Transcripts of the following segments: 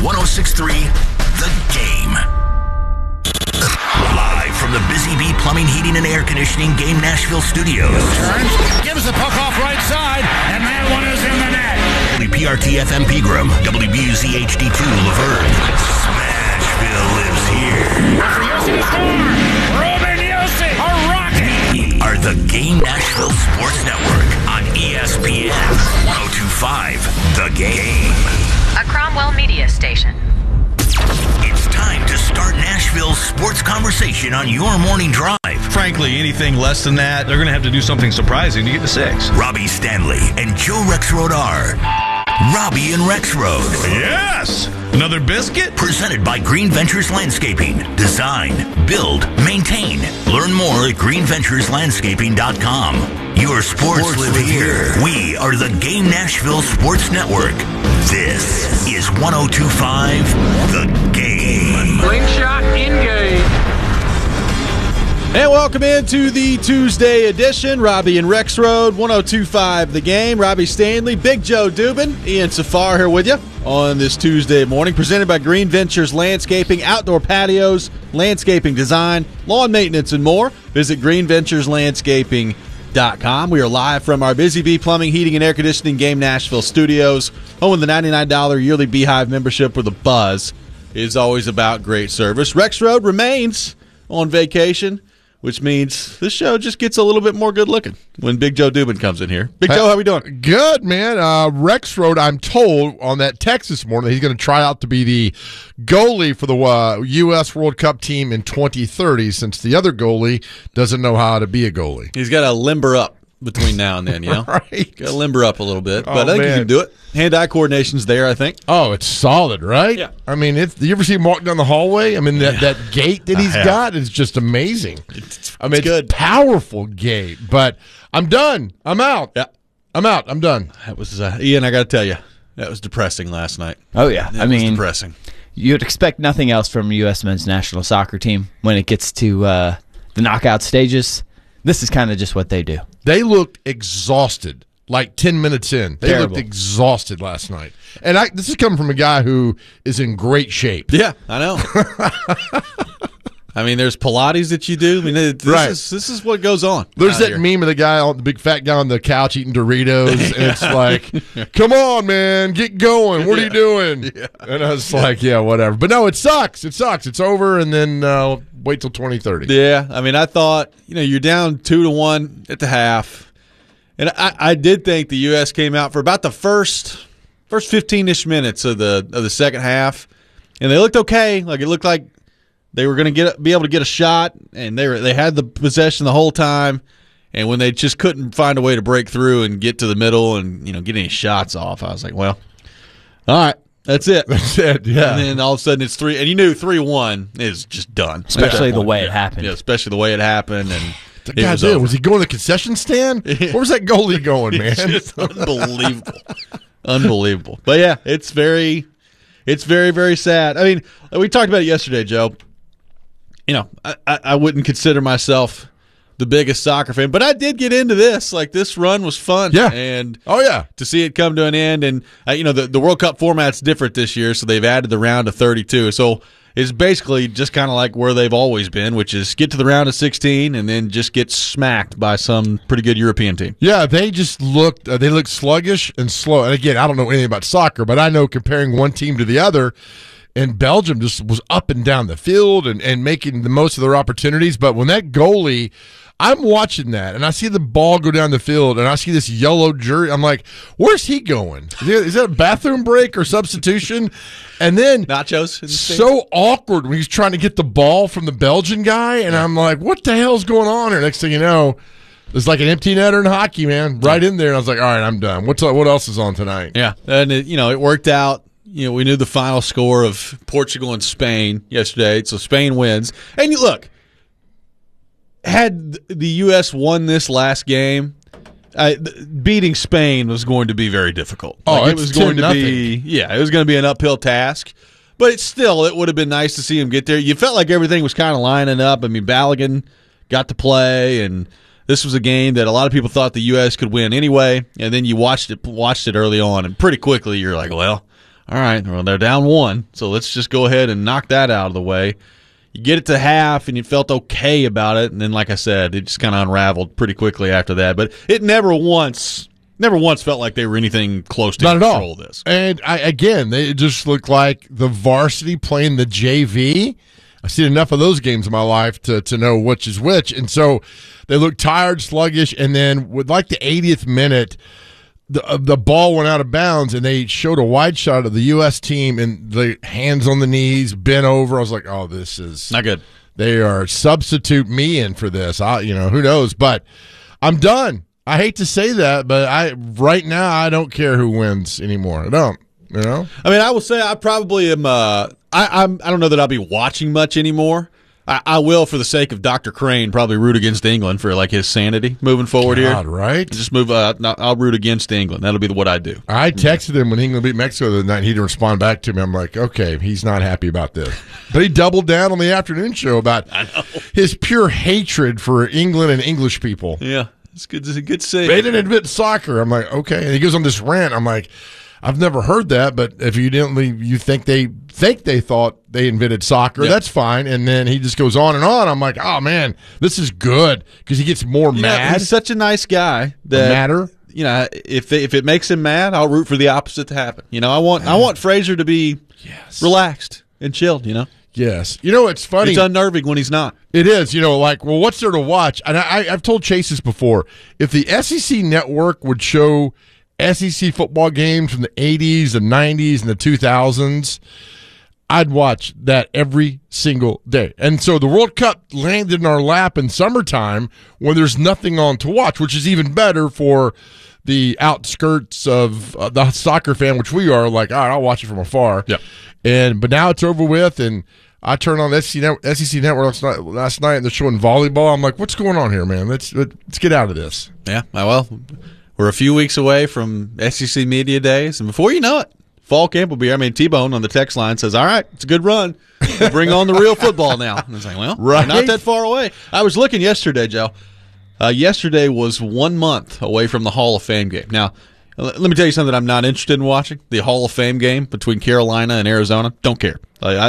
106.3 The Game. Live from the Busy Bee Plumbing, Heating, and Air Conditioning Game Nashville studios. Turns, gives the puck off right side, and that one is in the net. WPRT FM Pegram, WBUZ HD2 Laverne. Smashville lives here. Yossi score! Ruben Yossi, a rocket! We are the Game Nashville Sports Network on ESPN 102.5 The Game. A Cromwell media station. It's time to start Nashville's sports conversation on your morning drive. Frankly, anything less than that, they're going to have to do something surprising to get to 6. Robbie Stanley and Joe Rexrode are Robbie and Rexrode. Yes! Another biscuit? Presented by Green Ventures Landscaping. Design, build, maintain. Learn more at greenventureslandscaping.com. Your sports live here. We are the Game Nashville Sports Network. This is 102.5 The Game. Slingshot in-game. And welcome into the Tuesday edition. Robbie and Rexrode, 102.5 The Game. Robbie Stanley, Big Joe Dubin, Ian Safar here with you on this Tuesday morning. Presented by Green Ventures Landscaping, outdoor patios, landscaping design, lawn maintenance, and more. Visit greenventureslandscaping.com. We are live from our Busy Bee Plumbing, Heating, and Air Conditioning Game Nashville studios. Home of the $99 yearly Beehive membership with a buzz is always about great service. Rexrode remains on vacation, which means this show just gets a little bit more good-looking when Big Joe Dubin comes in here. Big Joe, how we doing? Good, man. Rexrode, I'm told, on that text this morning, he's going to try out to be the goalie for the U.S. World Cup team in 2030, since the other goalie doesn't know how to be a goalie. He's got to limber up between now and then, you know? Right. Got to limber up a little bit, but Oh, I think you man. can do it. Hand-eye coordination's there, I think. Oh, it's solid, right? Yeah. I mean, you ever see him walk down the hallway? I mean, that gait that he's have. got is just amazing. It's It's powerful gait, but I'm done. I'm out. Yeah. I'm out. I'm done. That was, Ian, I got to tell you, that was depressing last night. Oh, yeah. It I was mean, depressing. you'd expect nothing else from U.S. men's national soccer team when it gets to the knockout stages. This is kind of just what they do. They looked exhausted. Like 10 minutes in. They Terrible. looked exhausted last night. And this is coming from a guy who is in great shape. Yeah, I know. I mean, there's Pilates that you do. I mean, this is what goes on. There's out that here. meme of the big fat guy on the couch eating Doritos, and it's like, come on, man, get going. What are you doing? Yeah. And I was like, yeah, whatever. But no, it sucks. It sucks. It's over, and then wait till 2030. Yeah, I mean, I thought, you're down 2-1 at the half. And I did think the U.S. came out for about the first 15-ish minutes of the second half, and they looked okay. Like, it looked like they were going to be able to get a shot, and they had the possession the whole time. And when they just couldn't find a way to break through and get to the middle and get any shots off, I was like, well, all right, that's it. That's it, yeah. And then all of a sudden it's 3, and you knew 3-1 is just done. Especially the way it happened. Yeah, especially the way it happened, and. God damn, was he going to the concession stand? Where was that goalie going, man? It's just unbelievable. But yeah, it's very, very sad. I mean, we talked about it yesterday, Joe. I wouldn't consider myself the biggest soccer fan, but I did get into this. Like, this run was fun. Yeah. And to see it come to an end, and the World Cup format's different this year, so they've added the round of 32. So it's basically just kind of like where they've always been, which is get to the round of 16 and then just get smacked by some pretty good European team. Yeah, they just looked sluggish and slow. And again, I don't know anything about soccer, but I know comparing one team to the other, and Belgium just was up and down the field and making the most of their opportunities. But when that goalie, I'm watching that, and I see the ball go down the field, and I see this yellow jersey. I'm like, where's he going? Is that a bathroom break or substitution? And then nachos. So awkward when he's trying to get the ball from the Belgian guy, and I'm like, what the hell's going on here? Next thing you know, it's like an empty netter in hockey, man, right in there. And I was like, all right, I'm done. What else is on tonight? Yeah, and it worked out. We knew the final score of Portugal and Spain yesterday, so Spain wins. And look, had the U.S. won this last game, beating Spain was going to be very difficult. Oh, it was going to be, it was going to be an uphill task. But it would have been nice to see him get there. You felt like everything was kind of lining up. I mean, Balogun got to play, and this was a game that a lot of people thought the U.S. could win anyway. And then you watched it early on, and pretty quickly you're like, well, all right, well, they're down 1, so let's just go ahead and knock that out of the way. You get it to half, and you felt okay about it, and then, like I said, it just kind of unraveled pretty quickly after that. But it never once felt like they were anything close to Not at all. control of this. And they just look like the varsity playing the JV. I've seen enough of those games in my life to know which is which. And so they look tired, sluggish, and then with like the 80th minute, the ball went out of bounds, and they showed a wide shot of the U.S. team and the hands on the knees, bent over. I was like, oh, this is Not good. They are substitute me in for this. Who knows? But I'm done. I hate to say that, but right now I don't care who wins anymore. I don't. I mean, I will say I probably am. I don't know that I'll be watching much anymore. I will, for the sake of Dr. Crane, probably root against England for like his sanity moving forward here. Right? Just move. I'll root against England. That'll be what I do. I texted him when England beat Mexico the other night. He didn't respond back to me. I'm like, okay, he's not happy about this. But he doubled down on the afternoon show about his pure hatred for England and English people. Yeah, it's good. It's a good say. They didn't invent soccer. I'm like, okay. And he goes on this rant. I'm like, I've never heard that, but if you think they thought they invented soccer, Yep. that's fine. And then he just goes on and on. I'm like, oh man, this is good because he gets more mad. He's such a nice guy that Madder. If it makes him mad, I'll root for the opposite to happen. I want Fraser to be relaxed and chilled. Yes. It's funny. It's unnerving when he's not. It is. Well, what's there to watch? And I've told Chase this before. If the SEC network would show SEC football games from the 80s, the 90s, and the 2000s, I'd watch that every single day. And so the World Cup landed in our lap in summertime when there's nothing on to watch, which is even better for the outskirts of the soccer fan, which we are. Like, all right, I'll watch it from afar. Yeah. But now it's over with, and I turned on the SEC Network last night, and they're showing volleyball. I'm like, what's going on here, man? Let's get out of this. Yeah. Well, we're a few weeks away from SEC Media Days, and before you know it, fall camp will be here. I mean, T-Bone on the text line says, all right, it's a good run. We'll bring on the real football now. And I was like, well, Right. we're not that far away. I was looking yesterday, Joe. Yesterday was 1 month away from the Hall of Fame game. Now, let me tell you something I'm not interested in watching. The Hall of Fame game between Carolina and Arizona. Don't care.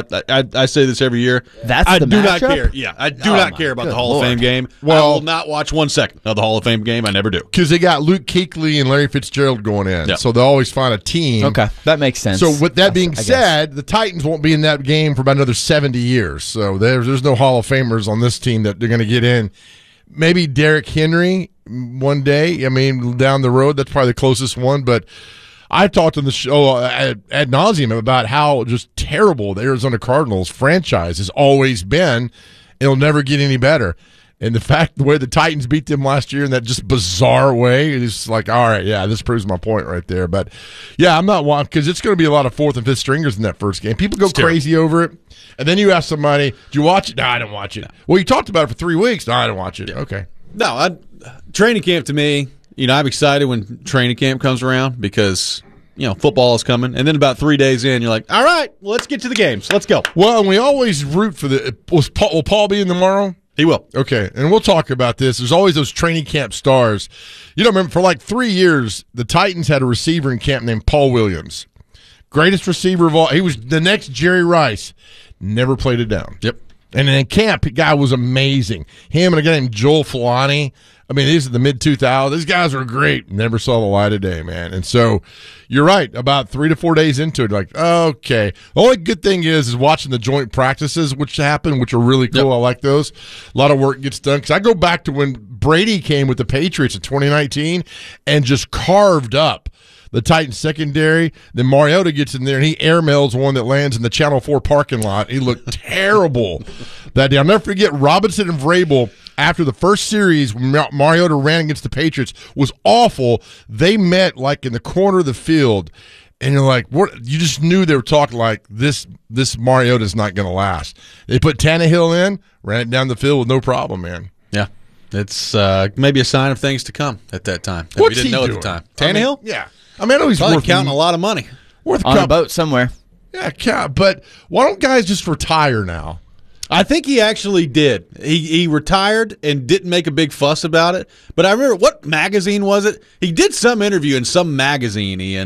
I say this every year. That's the do not matchup? care. Yeah, I do not care about the Hall of Fame game. Well- I will not watch 1 second of the Hall of Fame game. I never do. Because they got Luke Kuechly and Larry Fitzgerald going in. Yeah. So they'll always find a team. Okay, that makes sense. So with that being I guess. said, the Titans won't be in that game for about another 70 years. So there's no Hall of Famers on this team that they're going to get in. Maybe Derrick Henry one day. I mean, down the road, that's probably the closest one. But I've talked on the show ad nauseum about how just terrible the Arizona Cardinals franchise has always been. It'll never get any better. And the way the Titans beat them last year in that just bizarre way, it's like, all right, yeah, this proves my point right there. But, yeah, I'm not watching because it's going to be a lot of fourth and fifth stringers in that first game. People go crazy over it. And then you ask somebody, do you watch it? No, I didn't watch it. Well, you talked about it for 3 weeks. No, I didn't watch it. Okay. No, training camp to me, I'm excited when training camp comes around because, football is coming. And then about 3 days in, you're like, all right, well, let's get to the games. Let's go. Well, and we always root for will Paul be in tomorrow? He will. Okay, and we'll talk about this. There's always those training camp stars. Remember, for like 3 years, the Titans had a receiver in camp named Paul Williams. Greatest receiver of all. He was the next Jerry Rice. Never played it down. Yep. And in camp, the guy was amazing. Him and a guy named Joel Fulani. I mean, these are the mid-2000s. These guys were great. Never saw the light of day, man. And so you're right. About 3 to 4 days into it, like, okay. The only good thing is watching the joint practices, which happen, which are really cool. Yep. I like those. A lot of work gets done. Because I go back to when Brady came with the Patriots in 2019 and just carved up the Titans secondary. Then Mariota gets in there, and he airmails one that lands in the Channel 4 parking lot. He looked terrible that day. I'll never forget Robinson and Vrabel. After the first series, when Mariota ran against the Patriots, was awful. They met like in the corner of the field, and you're like, "What?" You just knew they were talking like this. This Mariota's not going to last. They put Tannehill in, ran it down the field with no problem, man. Yeah. It's maybe a sign of things to come at that time. That What's we didn't know doing? at the time. I mean, Tannehill? yeah. I mean, I know he's Probably worth counting a lot of money. worth on a boat somewhere. Yeah, but why don't guys just retire now? I think he actually did. He retired and didn't make a big fuss about it. But I remember, what magazine was it? He did some interview in some magazine, Ian,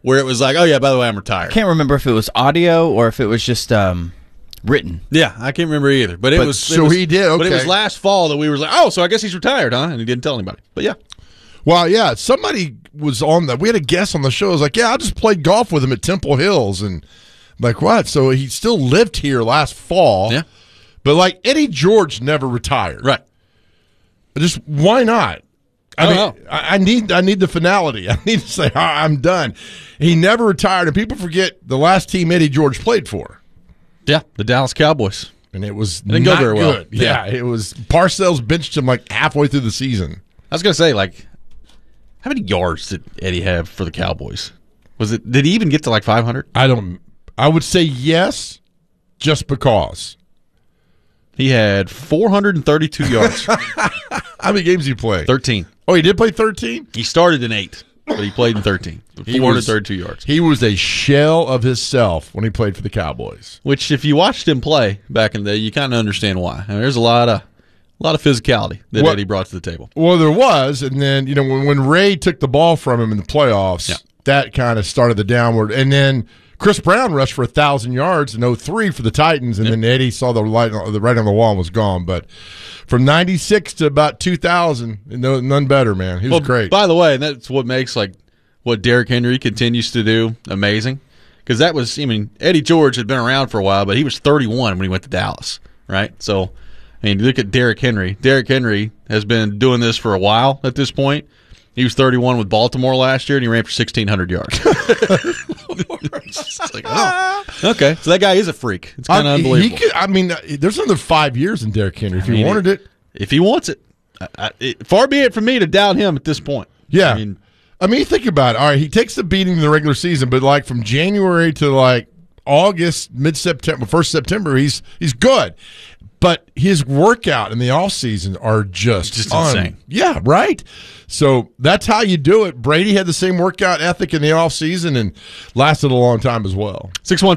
where it was like, oh yeah, by the way, I'm retired. I can't remember if it was audio or if it was just written. Yeah, I can't remember either. But it was so he did. Okay. But it was last fall that we were like, oh, so I guess he's retired, huh? And he didn't tell anybody. But yeah. Well, yeah, somebody was on we had a guest on the show. I was like, yeah, I just played golf with him at Temple Hills. And I'm like, what? So he still lived here last fall. Yeah. But like Eddie George never retired. Right. Just why not? I don't know. I need the finality. I need to say, I'm done. He never retired. And people forget the last team Eddie George played for. Yeah, the Dallas Cowboys. And it was didn't not go very well. Good. Yeah, it was. Parcells benched him like halfway through the season. I was going to say, like, how many yards did Eddie have for the Cowboys? Did he even get to like 500? I would say yes, just because. He had 432 yards. How many games did he play? 13. Oh, he did play 13? He started in 8, but he played in 13. 432 yards. He was a shell of himself when he played for the Cowboys. Which, if you watched him play back in the day, you kind of understand why. I mean, there's a lot of physicality that Eddie brought to the table. Well, there was, and then when Ray took the ball from him in the playoffs, that kind of started the downward. And then Chris Brown rushed for 1,000 yards in 2003 for the Titans, and then Eddie saw the writing on the wall and was gone. But from 96 to about 2000, none better, man. He was great. By the way, that's what makes what Derrick Henry continues to do amazing. Because that was, Eddie George had been around for a while, but he was 31 when he went to Dallas, right? So, look at Derrick Henry. Derrick Henry has been doing this for a while at this point. He was 31 with Baltimore last year, and he ran for 1,600 yards. It's like, oh, okay. So that guy is a freak. It's kind of unbelievable. There's another 5 years in Derrick Henry if he wanted it. If he wants it. Far be it from me to doubt him at this point. Yeah. Think about it. All right, he takes the beating in the regular season, but like from January to like August, mid-September, 1st September, he's good. But his workout in the offseason are just insane. Yeah, right? So that's how you do it. Brady had the same workout ethic in the offseason and lasted a long time as well.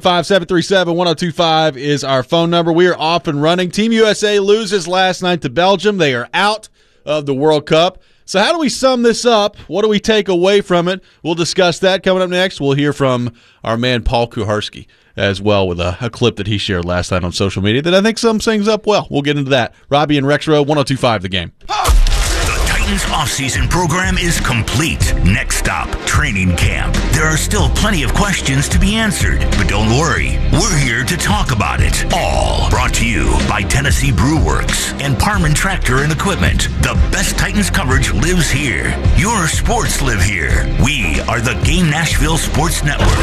615-737-1025 is our phone number. We are off and running. Team USA loses last night to Belgium. They are out of the World Cup. So how do we sum this up? What do we take away from it? We'll discuss that coming up next. We'll hear from our man Paul Kuharsky as well with a clip that he shared last night on social media that I think sums things up well. We'll get into that. Robbie and Rexroad, 102.5 The Game. The Titans off-season program is complete. Next stop, training camp. There are still plenty of questions to be answered, but don't worry. We're here to talk about it all. Brought to you by Tennessee Brew Works and Parman Tractor and Equipment. The best Titans coverage lives here. Your sports live here. We are the Game Nashville Sports Network.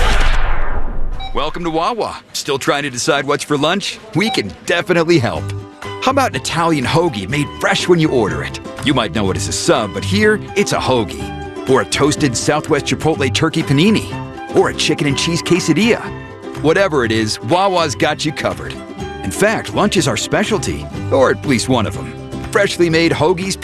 Welcome to Wawa. Still trying to decide what's for lunch? We can definitely help. How about an Italian hoagie made fresh when you order it? You might know it as a sub, but here, it's a hoagie. Or a toasted Southwest Chipotle turkey panini. Or a chicken and cheese quesadilla. Whatever it is, Wawa's got you covered. In fact, lunch is our specialty. Or at least one of them. Freshly made hoagies,